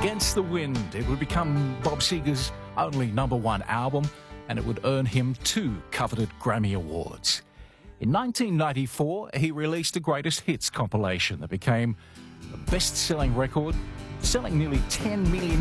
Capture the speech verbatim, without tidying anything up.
Against the Wind. It would become Bob Seger's only number one album, and it would earn him two coveted Grammy Awards. In nineteen ninety-four, he released a greatest hits compilation that became a best-selling record, selling nearly ten million